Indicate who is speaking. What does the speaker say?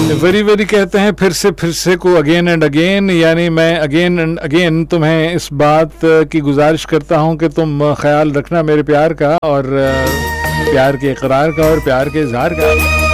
Speaker 1: Very very कहते हैं फिर से को अगेन एंड अगेन, यानी मैं अगेन एंड अगेन तुम्हें इस बात की गुजारिश करता हूं कि तुम ख्याल रखना मेरे प्यार का, और प्यार के इकरार का और प्यार के इजहार का।